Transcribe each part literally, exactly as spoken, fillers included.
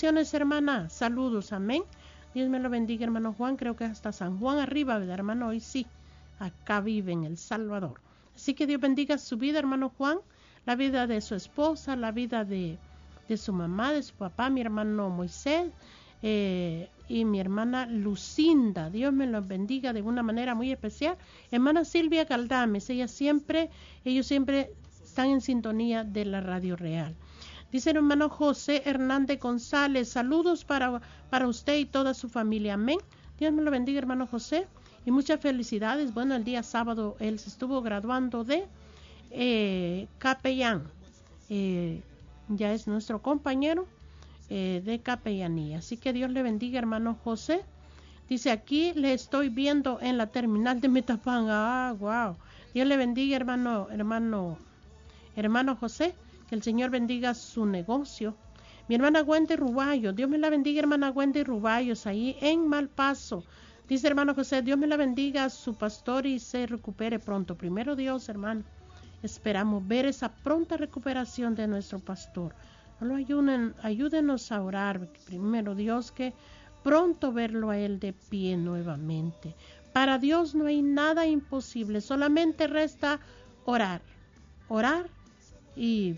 bendiciones, hermana. Saludos, amén. Dios me lo bendiga, hermano Juan. Creo que hasta San Juan arriba, ¿verdad, hermano? Hoy sí, acá vive en El Salvador. Así que Dios bendiga su vida, hermano Juan, la vida de su esposa, la vida de, de su mamá, de su papá, mi hermano Moisés eh, y mi hermana Lucinda. Dios me los bendiga de una manera muy especial. Hermana Silvia Galdames, ella siempre, ellos siempre están en sintonía de la Radio Real. Dice el hermano José Hernández González, saludos para, para usted y toda su familia, amén. Dios me lo bendiga, hermano José, y muchas felicidades. Bueno, el día sábado él se estuvo graduando de eh, capellán, eh, ya es nuestro compañero eh, de capellanía. Así que Dios le bendiga, hermano José. Dice, aquí le estoy viendo en la terminal de Metapán. Ah, wow. Dios le bendiga, hermano, hermano, hermano José. Que el Señor bendiga su negocio. Mi hermana Wendy Ruballo, Dios me la bendiga, hermana Wendy Ruballos, ahí en Malpaso. Dice hermano José, Dios me la bendiga, su pastor, y se recupere pronto. Primero Dios, hermano, esperamos ver esa pronta recuperación de nuestro pastor. No lo ayuden, ayúdenos a orar. Primero Dios, que pronto verlo a él de pie nuevamente. Para Dios no hay nada imposible, solamente resta orar, orar y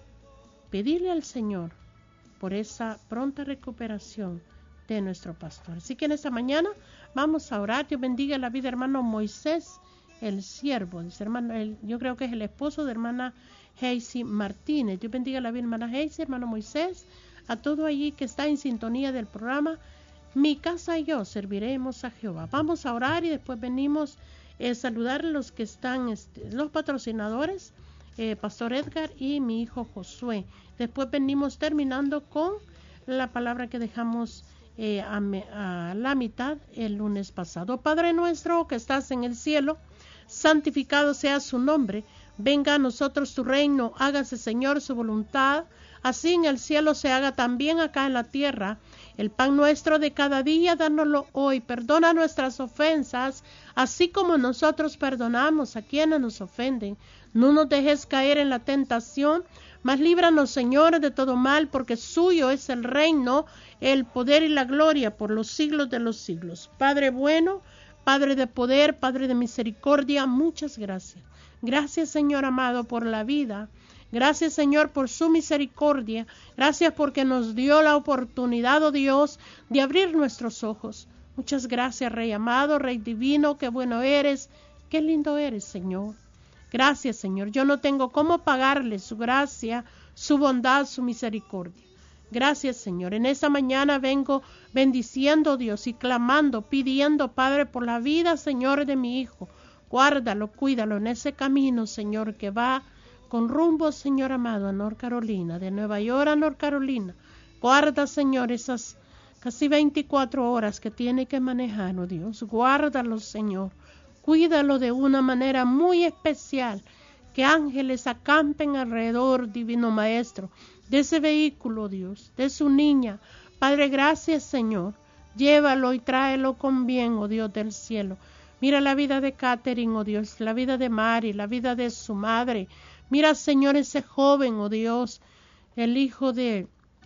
pedirle al Señor por esa pronta recuperación de nuestro pastor. Así que en esta mañana vamos a orar. Dios bendiga la vida, hermano Moisés, el siervo. Dice, hermano, el, yo creo que es el esposo de hermana Heisy Martínez. Dios bendiga la vida, hermana Heisy, hermano Moisés, a todo allí que está en sintonía del programa. Mi casa y yo serviremos a Jehová. Vamos a orar y después venimos a eh, saludar a los que están, este, los patrocinadores. Eh, Pastor Edgar y mi hijo Josué. Después venimos terminando con la palabra que dejamos eh, a, me, a la mitad el lunes pasado. Padre nuestro que estás en el cielo, santificado sea su nombre. Venga a nosotros tu reino, hágase, Señor, su voluntad, así en el cielo se haga también acá en la tierra. El pan nuestro de cada día, dánoslo hoy. Perdona nuestras ofensas, así como nosotros perdonamos a quienes nos ofenden. No nos dejes caer en la tentación, mas líbranos, Señor, de todo mal, porque suyo es el reino, el poder y la gloria por los siglos de los siglos. Padre bueno, Padre de poder, Padre de misericordia, muchas gracias. Gracias, Señor amado, por la vida. Gracias, Señor, por su misericordia. Gracias porque nos dio la oportunidad, oh Dios, de abrir nuestros ojos. Muchas gracias, Rey amado, Rey divino, qué bueno eres, qué lindo eres, Señor. Gracias, Señor. Yo no tengo cómo pagarle su gracia, su bondad, su misericordia. Gracias, Señor. En esta mañana vengo bendiciendo, Dios, y clamando, pidiendo, Padre, por la vida, Señor, de mi hijo. Guárdalo, cuídalo en ese camino, Señor, que va con rumbo, Señor amado, a North Carolina, de Nueva York a North Carolina. Guarda, Señor, esas casi veinticuatro horas que tiene que manejar, oh Dios. Guárdalo, Señor. Cuídalo de una manera muy especial. Que ángeles acampen alrededor, divino Maestro, de ese vehículo, Dios, de su niña. Padre, gracias, Señor. Llévalo y tráelo con bien, oh Dios del cielo. Mira la vida de Catherine, oh Dios, la vida de Mari, la vida de su madre. Mira, Señor, ese joven, oh Dios, el hijo de,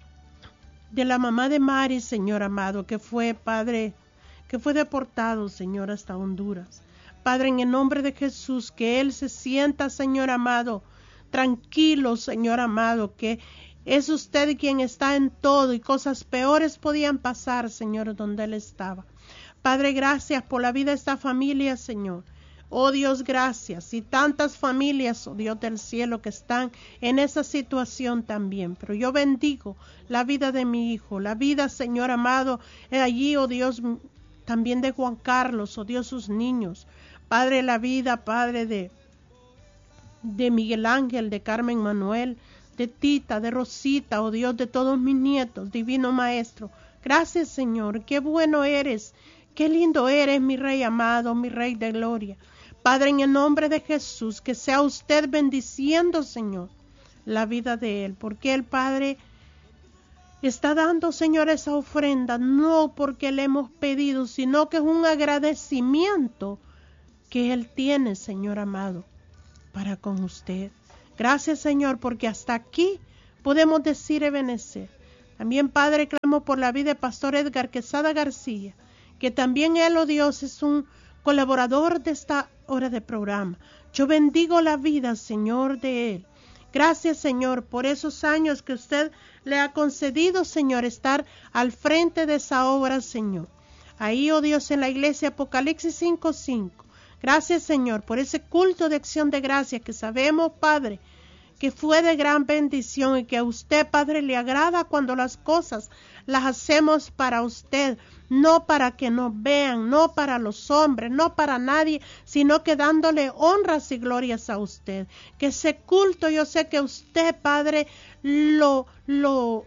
de la mamá de Mari, Señor amado, que fue, Padre, que fue deportado, Señor, hasta Honduras. Padre, en el nombre de Jesús, que él se sienta, Señor amado, tranquilo, Señor amado, que es usted quien está en todo y cosas peores podían pasar, Señor, donde él estaba. Padre, gracias por la vida de esta familia, Señor. Oh Dios, gracias. Y tantas familias, oh Dios del cielo, que están en esa situación también. Pero yo bendigo la vida de mi hijo, la vida, Señor amado, allí, oh Dios, también de Juan Carlos, oh Dios, sus niños. Padre, la vida, Padre, de, de Miguel Ángel, de Carmen Manuel, de Tita, de Rosita, oh Dios, de todos mis nietos, divino Maestro. Gracias, Señor, qué bueno eres, qué lindo eres, mi Rey amado, mi Rey de gloria. Padre, en el nombre de Jesús, que sea usted bendiciendo, Señor, la vida de él, porque el Padre está dando, Señor, esa ofrenda, no porque le hemos pedido, sino que es un agradecimiento que él tiene, Señor amado, para con usted. Gracias, Señor, porque hasta aquí podemos decir Ebenezer. También, Padre, clamo por la vida de Pastor Edgar Quesada García, que también él, oh Dios, es un colaborador de esta hora de programa. Yo bendigo la vida, Señor, de él. Gracias, Señor, por esos años que usted le ha concedido, Señor, estar al frente de esa obra, Señor. Ahí, oh Dios, en la iglesia Apocalipsis cinco cinco. Gracias, Señor, por ese culto de acción de gracias que sabemos, Padre, que fue de gran bendición y que a usted, Padre, le agrada cuando las cosas las hacemos para usted, no para que nos vean, no para los hombres, no para nadie, sino que dándole honras y glorias a usted. Que ese culto, yo sé que usted, Padre, lo, lo,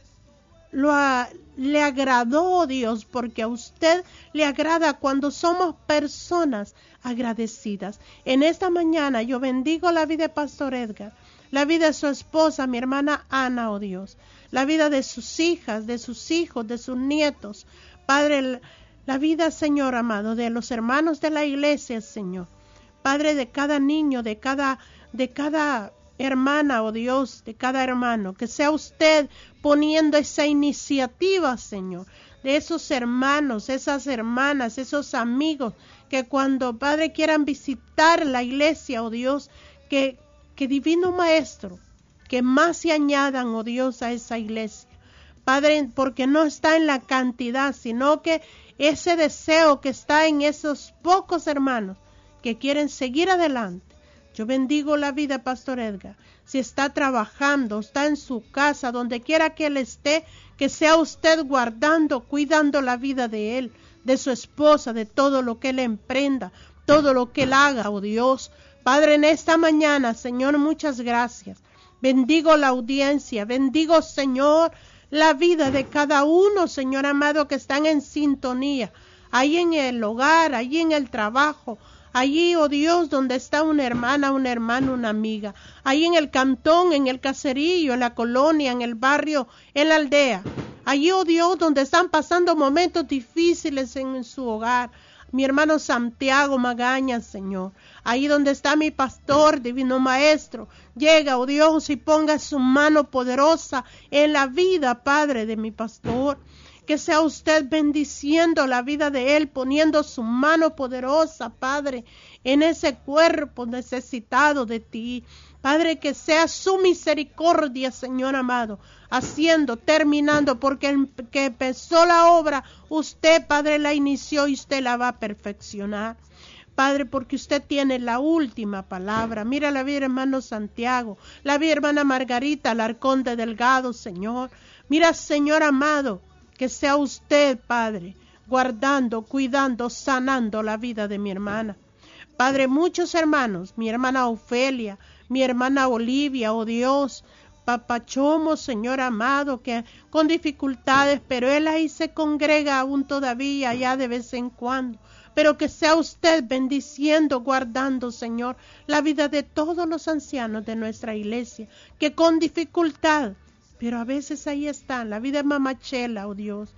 lo ha, le agradó, Dios, porque a usted le agrada cuando somos personas agradecidas. En esta mañana yo bendigo la vida de Pastor Edgar, la vida de su esposa, mi hermana Ana, oh Dios, la vida de sus hijas, de sus hijos, de sus nietos, Padre, la vida, Señor amado, de los hermanos de la iglesia, Señor, Padre, de cada niño, de cada, de cada hermana, oh Dios, de cada hermano, que sea usted poniendo esa iniciativa, Señor, de esos hermanos, esas hermanas, esos amigos, que cuando, Padre, quieran visitar la iglesia, oh Dios, que Que Divino Maestro, que más se añadan, oh Dios, a esa iglesia. Padre, porque no está en la cantidad, sino que ese deseo que está en esos pocos hermanos que quieren seguir adelante. Yo bendigo la vida, Pastor Edgar. Si está trabajando, está en su casa, donde quiera que él esté, que sea usted guardando, cuidando la vida de él, de su esposa, de todo lo que él emprenda, todo lo que él haga, oh Dios. Padre, en esta mañana, Señor, muchas gracias. Bendigo la audiencia, bendigo, Señor, la vida de cada uno, Señor amado, que están en sintonía, ahí en el hogar, ahí en el trabajo, allí, oh Dios, donde está una hermana, un hermano, una amiga, ahí en el cantón, en el caserío, en la colonia, en el barrio, en la aldea, allí, oh Dios, donde están pasando momentos difíciles en su hogar. Mi hermano Santiago Magaña, Señor, ahí donde está mi pastor, Divino Maestro, llega, oh Dios, y ponga su mano poderosa en la vida, Padre, de mi pastor. Que sea usted bendiciendo la vida de él, poniendo su mano poderosa, Padre, en ese cuerpo necesitado de ti. Padre, que sea su misericordia, Señor amado, haciendo, terminando, porque el que empezó la obra, usted, Padre, la inició y usted la va a perfeccionar. Padre, porque usted tiene la última palabra. Mira la vida, hermano Santiago, la vida, hermana Margarita, Alarcón de Delgado, Señor. Mira, Señor amado, que sea usted, Padre, guardando, cuidando, sanando la vida de mi hermana. Padre, muchos hermanos, mi hermana Ofelia, mi hermana Olivia, oh Dios, Papachomo, Señor amado, que con dificultades, pero él ahí se congrega aún todavía, ya de vez en cuando. Pero que sea usted bendiciendo, guardando, Señor, la vida de todos los ancianos de nuestra iglesia, que con dificultad, pero a veces ahí están, la vida de Mamá Chela, oh Dios,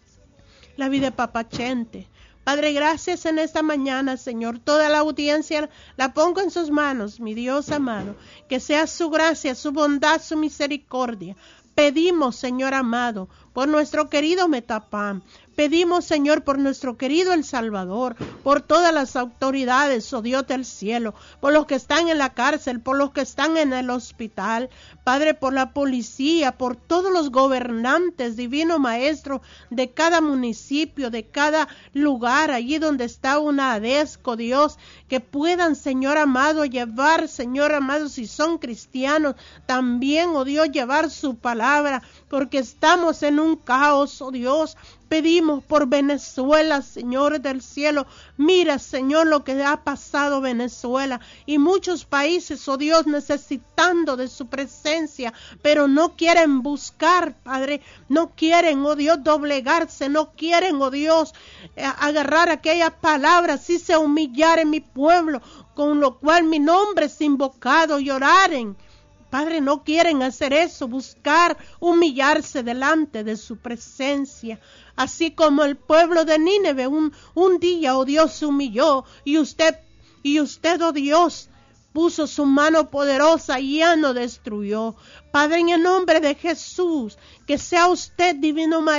la vida de Papá Chente. Padre, gracias en esta mañana, Señor. Toda la audiencia la pongo en sus manos, mi Dios amado. Que sea su gracia, su bondad, su misericordia. Pedimos, Señor amado, por nuestro querido Metapán. Pedimos, Señor, por nuestro querido El Salvador, por todas las autoridades, oh Dios del cielo, por los que están en la cárcel, por los que están en el hospital, Padre, por la policía, por todos los gobernantes, Divino Maestro, de cada municipio, de cada lugar, allí donde está una ADESCO, Dios, que puedan, Señor amado, llevar, Señor amado, si son cristianos, también, oh Dios, llevar su palabra, porque estamos en un caos, oh Dios. Pedimos por Venezuela, Señor del cielo. Mira, Señor, lo que ha pasado Venezuela y muchos países, oh Dios, necesitando de su presencia, pero no quieren buscar, Padre, no quieren, oh Dios, doblegarse, no quieren, oh Dios, agarrar aquellas palabras, si se humillaren mi pueblo, con lo cual mi nombre es invocado, y oraren. Padre, no quieren hacer eso, buscar humillarse delante de su presencia. Así como el pueblo de Nínive un, un día, oh Dios, se humilló y usted, y usted, oh Dios, puso su mano poderosa y ya no destruyó. Padre, en el nombre de Jesús, que sea usted, divino Maestro,